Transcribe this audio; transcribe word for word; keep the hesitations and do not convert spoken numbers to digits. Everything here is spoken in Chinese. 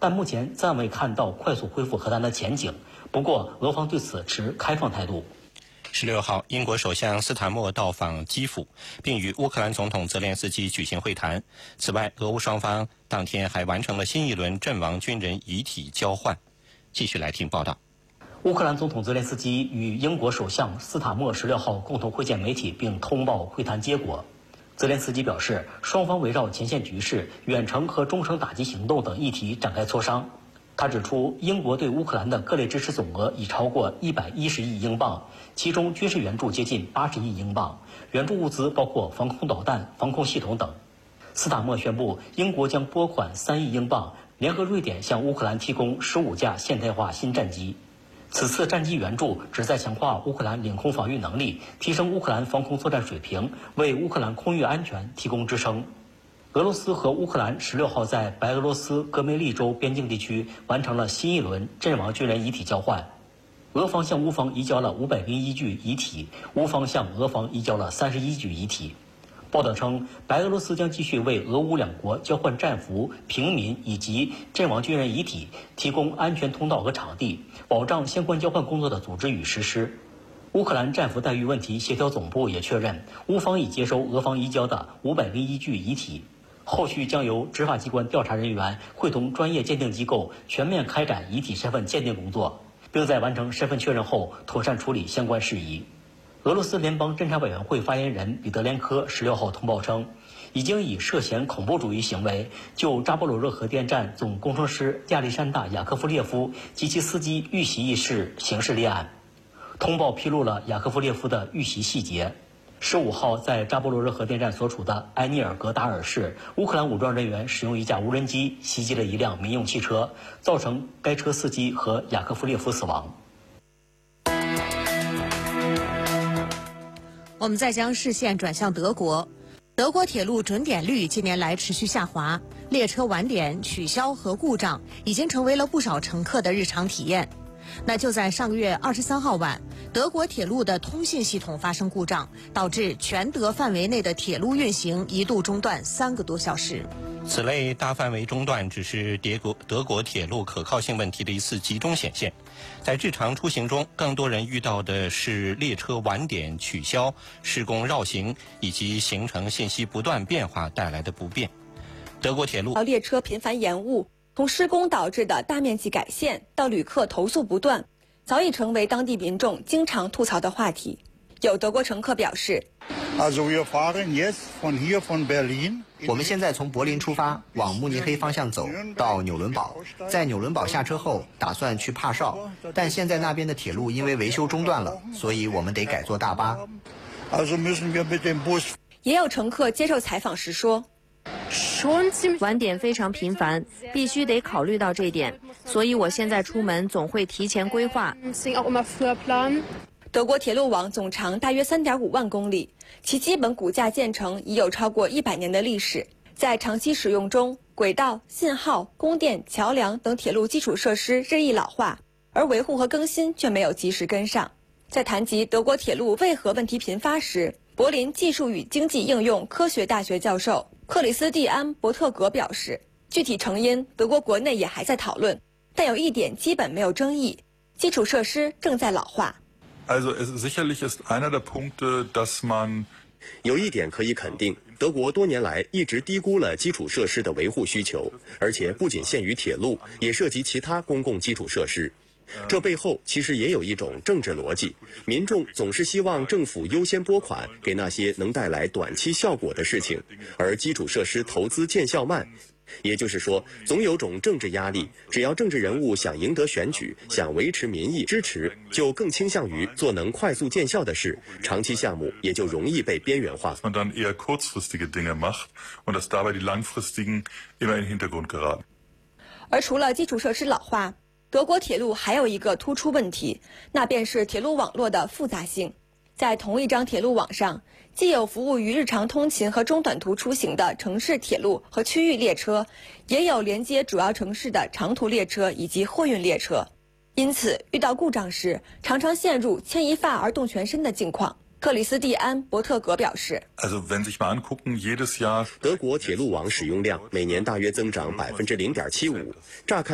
但目前暂未看到快速恢复和谈的前景。不过，俄方对此持开放态度。 十六号，英国首相斯坦默到访基辅，并与乌克兰总统泽连斯基举行会谈。此外，俄乌双方当天还完成了新一轮阵亡军人遗体交换。继续来听报道。 乌克兰总统泽连斯基与英国首相斯坦默十六号共同会见媒体，并通报会谈结果。泽连斯基表示，双方围绕前线局势、远程和中程打击行动等议题展开磋商。他指出，英国对乌克兰的各类支持总额已超过一百一十亿英镑，其中军事援助接近八十亿英镑，援助物资包括防空导弹、防空系统等。斯坦默宣布，英国将拨款三亿英镑，联合瑞典向乌克兰提供十五架现代化新战机。此次战机援助旨在强化乌克兰领空防御能力，提升乌克兰防空作战水平，为乌克兰空域安全提供支撑。俄罗斯和乌克兰十六号在白俄罗斯格梅利州边境地区完成了新一轮阵亡军人遗体交换。俄方向乌方移交了五百零一具遗体，乌方向俄方移交了三十一具遗体。报道称，白俄罗斯将继续为俄乌两国交换战俘、平民以及阵亡军人遗体提供安全通道和场地，保障相关交换工作的组织与实施。乌克兰战俘待遇问题协调总部也确认，乌方已接收俄方移交的五百零一具遗体。后续将由执法机关调查人员会同专业鉴定机构全面开展遗体身份鉴定工作，并在完成身份确认后妥善处理相关事宜。俄罗斯联邦侦察委员会发言人彼得连科十六号通报称，已经以涉嫌恐怖主义行为就扎波罗热核电站总工程师亚历山大·雅科夫列夫及其司机遇袭一事刑事立案。通报披露了雅科夫列夫的遇袭细节。十五号，在扎波罗热核电站所处的埃涅尔格达尔市，乌克兰武装人员使用一架无人机袭击了一辆民用汽车，造成该车司机和雅科夫列夫死亡。 我们再将视线转向德国，德国铁路准点率近年来持续下滑，列车晚点、取消和故障已经成为了不少乘客的日常体验。那就在上个月二十三号晚，德国铁路的通信系统发生故障，导致全德范围内的铁路运行一度中断三个多小时。 此类大范围中断只是德国德国铁路可靠性问题的一次集中显现。在日常出行中，更多人遇到的是列车晚点、取消、施工绕行以及行程信息不断变化带来的不便。德国铁路列车频繁延误，从施工导致的大面积改线到旅客投诉不断，早已成为当地民众经常吐槽的话题。有德国乘客表示， 我们现在从柏林出发，往慕尼黑方向走，到纽伦堡。在纽伦堡下车后，打算去帕绍，但现在那边的铁路因为维修中断了，所以我们得改坐大巴。 也有乘客接受采访时说， 晚点非常频繁，必须得考虑到这点，所以我现在出门总会提前规划。 德国铁路网总长大约 三点五万公里，其基本骨架建成已有超过一百年的历史。在长期使用中，轨道、信号、供电、桥梁等铁路基础设施日益老化，而维护和更新却没有及时跟上。在谈及德国铁路为何问题频发时，柏林技术与经济应用科学大学教授克里斯蒂安·伯特格表示，具体成因德国国内也还在讨论，但有一点基本没有争议，基础设施正在老化。 Also es sicherlich ist einer der Punkte, dass man 有一点可以肯定，德国多年来一直低估了基础设施的维护需求，而且不仅限于铁路，也涉及其他公共基础设施。这背后其实也有一种政治逻辑，民众总是希望政府优先拨款给那些能带来短期效果的事情，而基础设施投资见效慢。也就是说，总有种政治压力，只要政治人物想赢得选举，想维持民意支持，就更倾向于做能快速见效的事，长期项目也就容易被边缘化。 而除了基础设施老化，德国铁路还有一个突出问题，那便是铁路网络的复杂性。在同一张铁路网上，既有服务于日常通勤和中短途出行的城市铁路和区域列车，也有连接主要城市的长途列车以及货运列车。因此，遇到故障时，常常陷入牵一发而动全身的境况。克里斯蒂安·伯特格表示， 德国铁路网使用量每年大约增长百分之零点七五，乍看